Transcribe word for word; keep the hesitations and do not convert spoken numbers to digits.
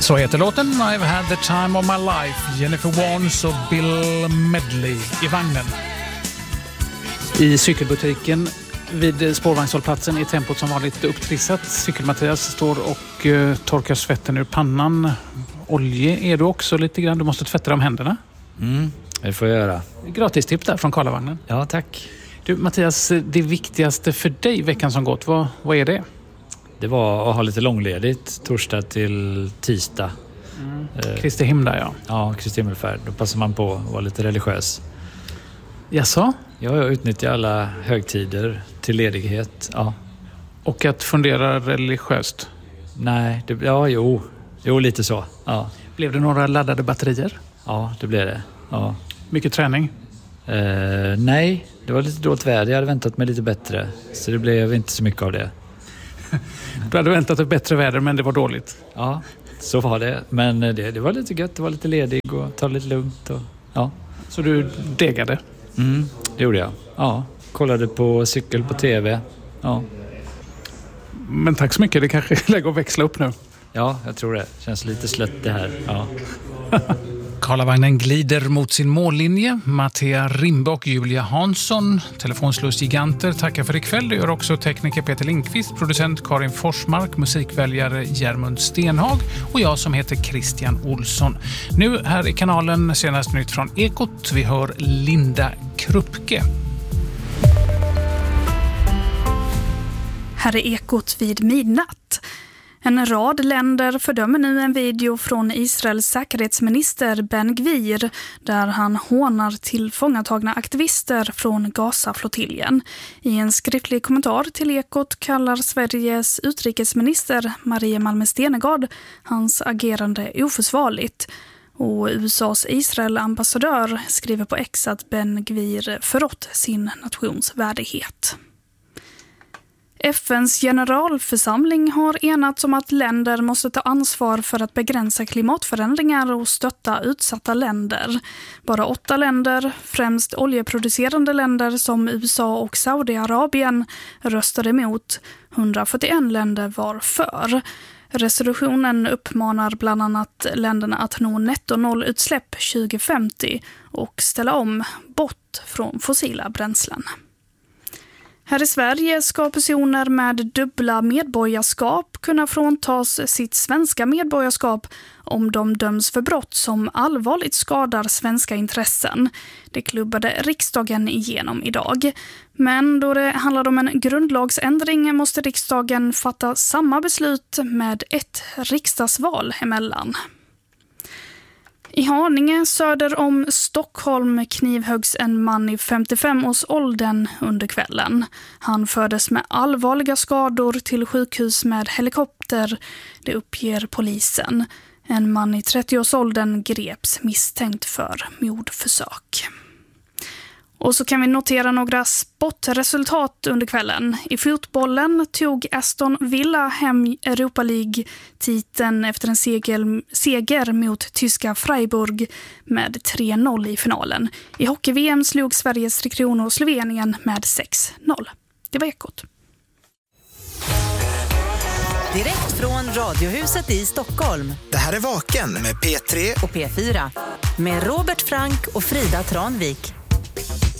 Så heter låten I've had the time of my life. Jennifer Warnes och Bill Medley i vagnen. I cykelbutiken vid spårvagnshållplatsen är tempot som vanligt upptrissat. Cykel-Mattias står och uh, torkar svetten ur pannan. Olje är du också lite grann. Du måste tvätta de händerna. Mm, det får jag göra. Gratis tipp där från Karlavagnen. Ja, tack. Du, Mattias, det viktigaste för dig veckan som gått, vad, vad är det? Det var att ha lite långledigt torsdag till tisdag. Mm. Kristi himla, ja. Ja, Kristi himmelfärd. Då passar man på att vara lite religiös. Jaså? Ja, jag utnyttjar alla högtider till ledighet. Ja. Och att fundera religiöst? Nej, det, ja, jo. Jo, lite så. Ja. Blev det några laddade batterier? Ja, det blev det. Ja. Mycket träning? Eh, nej, det var lite dåligt väder. Jag hade väntat mig lite bättre. Så det blev inte så mycket av det. Du hade väntat ett bättre väder, men det var dåligt. Ja, så var det. Men det, det var lite gött. Det var lite ledig och ta lite lugnt. Och, ja. Så du degade? Mm, det gjorde jag. Ja, kollade på cykel på tv. Ja. Men tack så mycket. Det kanske är läge att växla upp nu. Ja, jag tror det. Känns lite slött det här. Ja. Karlavagnen glider mot sin mållinje. Mattia Rimbe och Julia Hansson, telefonslussgiganter, tackar för ikväll. Det gör också tekniker Peter Lindqvist, producent Karin Forsmark, musikväljare Järmund Stenhag och jag som heter Christian Olsson. Nu här i kanalen senast nytt från Ekot. Vi hör Linda Kruppke. Här är Ekot vid midnatt. En rad länder fördömer nu en video från Israels säkerhetsminister Ben Gvir där han hånar tillfångatagna aktivister från Gaza-flottiljen. I en skriftlig kommentar till Ekot kallar Sveriges utrikesminister Maria Malmö Stenegard hans agerande oförsvarligt. Och U S A:s Israel-ambassadör skriver på X att Ben Gvir förrått sin nations värdighet. F N:s generalförsamling har enats om att länder måste ta ansvar för att begränsa klimatförändringar och stötta utsatta länder. Bara åtta länder, främst oljeproducerande länder som U S A och Saudiarabien, röstade emot. hundrafyrtioen länder var för. Resolutionen uppmanar bland annat länderna att nå netto-nollutsläpp tjugo femtio och ställa om bort från fossila bränslen. Här i Sverige ska personer med dubbla medborgarskap kunna fråntas sitt svenska medborgarskap om de döms för brott som allvarligt skadar svenska intressen. Det klubbade riksdagen igenom idag. Men då det handlar om en grundlagsändring måste riksdagen fatta samma beslut med ett riksdagsval emellan. I Haninge söder om Stockholm knivhöggs en man i femtiofem-årsåldern under kvällen. Han fördes med allvarliga skador till sjukhus med helikopter, det uppger polisen. En man i trettio-årsåldern greps misstänkt för mordförsök. Och så kan vi notera några sportresultat under kvällen. I fotbollen tog Aston Villa hem Europa League-titeln efter en seger, seger mot tyska Freiburg med tre noll i finalen. I hockey-V M slog Sveriges Tre Kronor Slovenien med sex noll. Det var Ekot. Direkt från Radiohuset i Stockholm. Det här är Vaken med P tre och P fyra. Med Robert Frank och Frida Tranvik.